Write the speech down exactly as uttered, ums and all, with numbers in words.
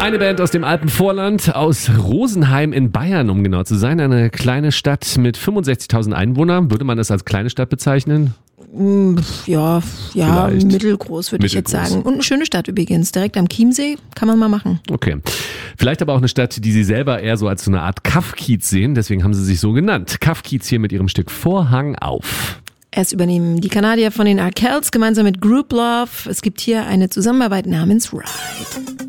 Eine Band aus dem Alpenvorland, aus Rosenheim in Bayern, um genau zu sein. Eine kleine Stadt mit fünfundsechzigtausend Einwohnern. Würde man das als kleine Stadt bezeichnen? Ja, ja, Vielleicht. mittelgroß würde ich jetzt Mittelgroß. sagen. Und eine schöne Stadt übrigens, direkt am Chiemsee, kann man mal machen. Okay. Vielleicht aber auch eine Stadt, die Sie selber eher so als so eine Art Kaff-Kiez sehen. Deswegen haben sie sich so genannt. Kaff-Kiez hier mit ihrem Stück Vorhang auf. Es übernehmen die Kanadier von den Arkells gemeinsam mit Group Love. Es gibt hier eine Zusammenarbeit namens Ride.